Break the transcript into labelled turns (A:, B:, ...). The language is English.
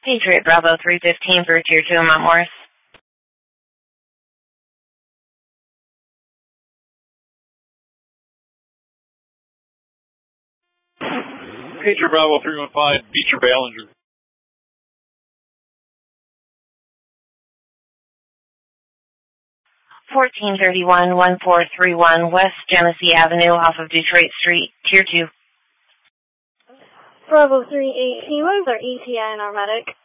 A: Patriot Bravo 315 for Tier 2 in Mount Morris.
B: Patriot Bravo 315, Beecher Ballinger.
A: 1431-1431 West Genesee Avenue off of Detroit Street, Tier 2.
C: Bravo 318, what is our ETA and our medic?